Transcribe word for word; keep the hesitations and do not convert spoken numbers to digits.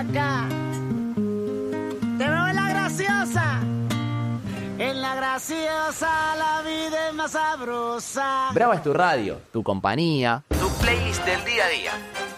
acá. Te veo en la graciosa. En la graciosa la vida es más sabrosa. Brava es tu radio, tu compañía, Tu playlist del día a día.